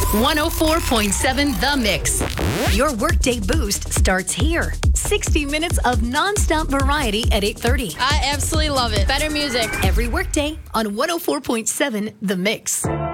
104.7 The Mix. Your workday boost starts here. 60 minutes of nonstop variety at 8:30. I absolutely love it. Better music. Every workday on 104.7 The Mix.